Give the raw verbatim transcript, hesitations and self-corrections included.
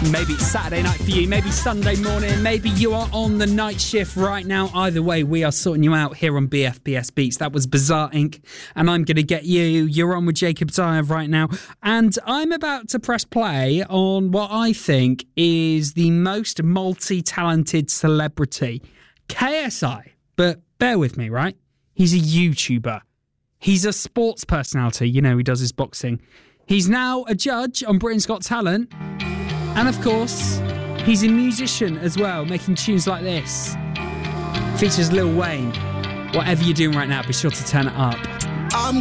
Maybe it's Saturday night for you, maybe Sunday morning, maybe you are on the night shift right now. Either way, we are sorting you out here on B F B S Beats. That was Bizarre Incorporated, and I'm going to get you. You're on with Jacob Zayev right now, and I'm about to press play on what I think is the most multi-talented celebrity, K S I. But bear with me, right? He's a YouTuber. He's a sports personality. You know, he does his boxing. He's now a judge on Britain's Got Talent. And of course, he's a musician as well, making tunes like this. Features Lil Wayne. Whatever you're doing right now, be sure to turn it up.